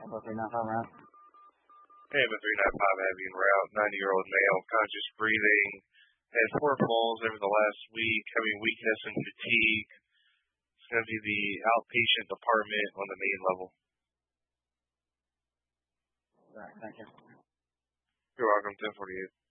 route. AM395 Abbey en route, 90-year-old male, conscious breathing, had 4 falls over the last week, having weakness and fatigue. It's going to be the outpatient department on the main level. All right, thank you. You're welcome, 1048.